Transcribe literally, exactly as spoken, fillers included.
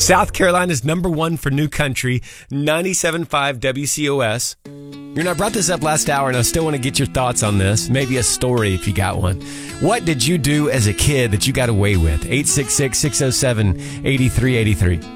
South Carolina's number one for new country, ninety-seven point five W C O S. You know, I brought this up last hour, and I still want to get your thoughts on this. Maybe a story if you got one. What did you do as a kid that you got away with? eight six six, six oh seven, eight three eight three.